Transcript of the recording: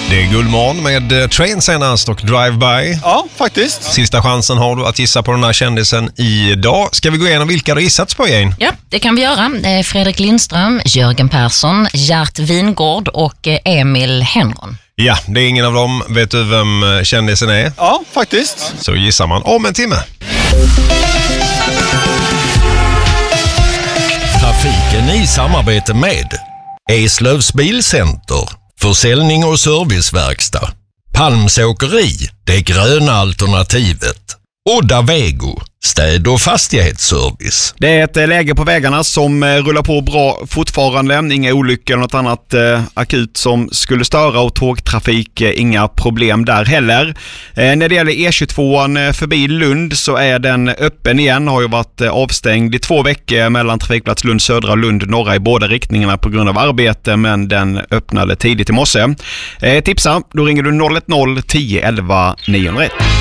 Det är Guldmorgon med Train senast och Drive-By. Ja, faktiskt. Sista chansen har du att gissa på den här kändisen idag. Ska vi gå igenom vilka du gissats på, Jane? Ja, det kan vi göra. Fredrik Lindström, Jörgen Persson, Gert Wingård och Emil Henron. Ja, det är ingen av dem. Vet du vem kändisen är? Ja, faktiskt. Så gissar man om en timme. Trafiken i samarbete med Eslövs Bilcenter, försäljning och serviceverkstad, Palmsåkeri, det gröna alternativet, Odda Vego, städ- och fastighetsservice. Det är ett läge på vägarna som rullar på bra fortfarande. Inga olyckor eller något annat akut som skulle störa, och tågtrafik, inga problem där heller. När det gäller E22 förbi Lund så är den öppen igen. Har ju varit avstängd i 2 veckor mellan trafikplats Lund södra och Lund norra i båda riktningarna på grund av arbete, men den öppnade tidigt i morse. Tipsa, då ringer du 010 11 901.